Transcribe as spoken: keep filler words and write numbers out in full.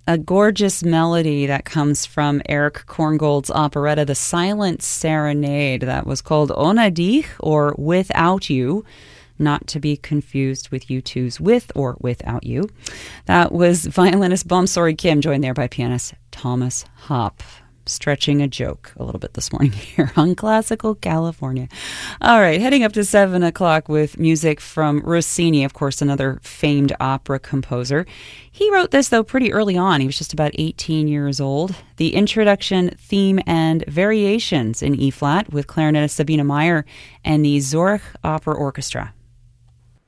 a gorgeous melody that comes from Eric Korngold's operetta, The Silent Serenade, that was called Ohne dich, or Without You, not to be confused with U two's With or Without You. That was violinist Bomsori Kim, joined there by pianist Thomas Hopp. Stretching a joke a little bit this morning here on Classical California. All right, heading up to seven o'clock with music from Rossini, of course, another famed opera composer. He wrote this, though, pretty early on. He was just about eighteen years old. The introduction, theme, and variations in E-flat with clarinetist Sabine Meyer and the Zurich Opera Orchestra.